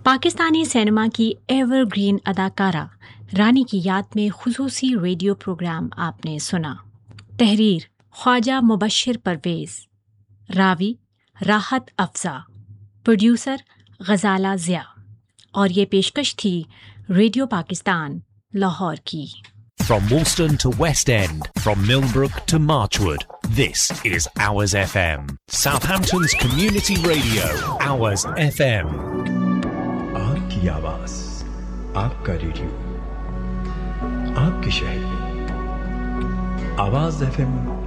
Pakistani cinema की evergreen अदाकारा रानी की याद में खुसूसी रेडियो प्रोग्राम आपने सुना। तहरीर ख्वाजा मुबश्शिर परवेज़, रावी राहत अफ़ज़ा, प्रोड्यूसर गज़ाला ज़िया। और ये पेशकश थी रेडियो पाकिस्तान लाहौर की। From Woolston to West End, from Millbrook to Marchwood, this is Hours FM. Southampton's community radio, Hours FM. आपकी आवाज़, आपका रेडियो, आपके शहर। आवाज़ FM